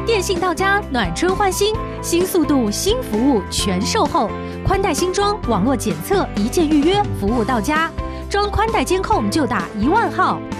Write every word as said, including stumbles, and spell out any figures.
电信到家，暖春换新，新速度、新服务全售后，宽带新装，网络检测，一键预约，服务到家。装宽带监控就打一万号。